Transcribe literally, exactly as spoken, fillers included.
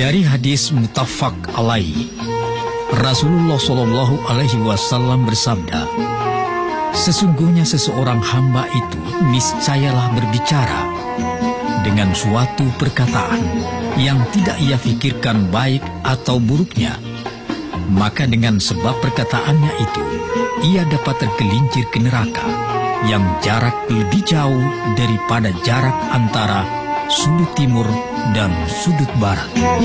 Dari hadis muttafaq alaihi, Rasulullah Shallallahu Alaihi Wasallam bersabda, sesungguhnya seseorang hamba itu niscayalah berbicara dengan suatu perkataan yang tidak ia pikirkan baik atau buruknya, maka dengan sebab perkataannya itu ia dapat tergelincir ke neraka yang jarak lebih jauh daripada jarak antara sudut timur dan sudut barat.